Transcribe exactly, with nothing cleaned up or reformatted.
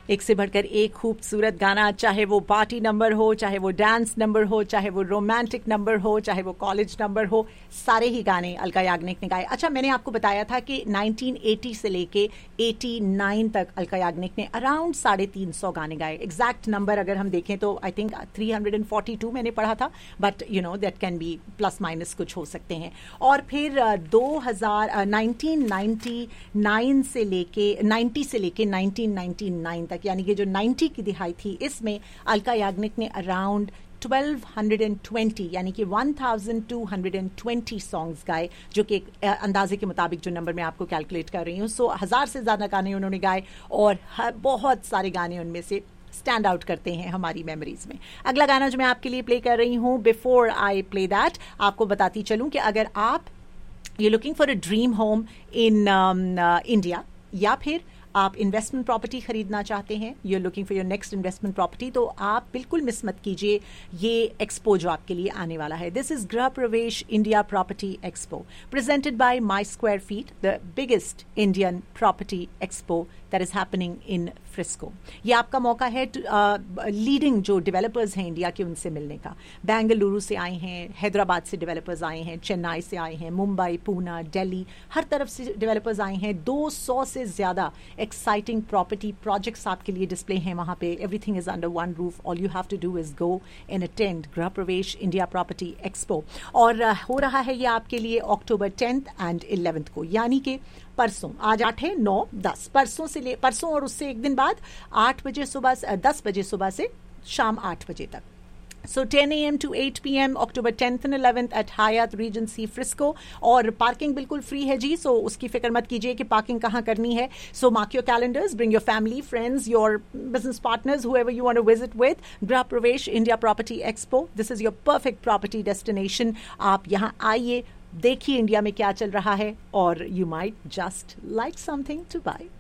एक से बढ़कर एक खूबसूरत गाना, चाहे वो पार्टी नंबर हो, चाहे वो डांस नंबर हो, चाहे वो रोमांटिक नंबर हो, चाहे वो कॉलेज नंबर हो, सारे ही गाने अलका याग्निक ने गाए। अच्छा, मैंने आपको बताया था कि नाइनटीन एटी से लेके नवासी तक अलका याग्निक ने अराउंड साढ़े तीन सौ गाने गाए। एग्जैक्ट नंबर अगर हम देखें तो I think three hundred forty two मैंने पढ़ा था, but you know that can be plus minus कुछ हो सकते हैं। और फिर दो हज़ार नाइनटीन नाइंटी नाइन से लेके नाइंटी से लेके नाइनटीन नाइंटी नाइन तक, यानी कि जो नब्बे की दिहाई थी, इसमें अलका याग्निक ने अराउंड ट्वेल्व ट्वेंटी यानी कि one thousand two hundred twenty songs गाए, जो कि एक अंदाजे के मुताबिक जो नंबर मैं आपको कैलकुलेट कर रही हूँ, सो हजार से ज्यादा गाने उन्होंने गाए और बहुत सारे गाने उनमें से स्टैंड आउट करते हैं हमारी मेमोरीज में। अगला गाना जो मैं आपके लिए प्ले कर रही हूँ, बिफोर आई प्ले दैट, आपको बताती चलूं कि अगर आप you looking for a dream home in India, या फिर आप इन्वेस्टमेंट प्रॉपर्टी खरीदना चाहते हैं, you are looking for your next investment property, तो आप बिल्कुल मिस मत कीजिए ये एक्सपो जो आपके लिए आने वाला है। दिस इज गृह प्रवेश India property expo presented by my square feet, the biggest Indian property expo that is happening in Frisco. ये आपका मौका है लीडिंग uh, जो डेवलपर्स हैं इंडिया के, उनसे मिलने का। बेंगलुरु से आए हैं, हैदराबाद से डेवलपर्स आए हैं, चेन्नई से आए हैं, मुंबई, पूना, दिल्ली, हर तरफ से डेवलपर्स आए हैं। दो सौ से ज्यादा एक्साइटिंग प्रॉपर्टी प्रोजेक्ट्स आपके लिए डिस्प्ले हैं वहां पे। Everything is under one roof, all you have to do is go and attend गृह प्रवेश इंडिया प्रॉपर्टी एक्सपो। और uh, हो रहा है ये आपके लिए अक्टूबर टेंथ एंड इलेवेंथ को, यानी कि परसों, आज आठ है, नौ, दस, परसों से ले परसों और उससे एक दिन बाद आठ बजे सुबह से दस बजे सुबह से शाम आठ बजे तक। So ten a m to eight p m October tenth and eleventh at Hyatt Regency Frisco। और पार्किंग बिल्कुल फ्री है जी, सो so उसकी फिक्र मत कीजिए कि पार्किंग कहाँ करनी है। सो mark your calendars, bring your family, friends, your business partners, whoever you want to visit with। गृह प्रवेश India property expo, this is your perfect property destination. आप यहाँ आइए, देखिए इंडिया में क्या चल रहा है, और you might just like something to bye.